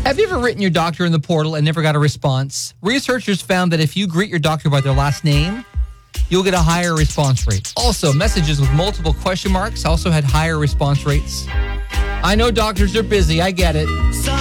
Have you ever written your doctor in the portal and never got a response? Researchers found that if you greet your doctor by their last name, you'll get a higher response rate. Also, messages with multiple question marks also had higher response rates. I know doctors are busy. I get it.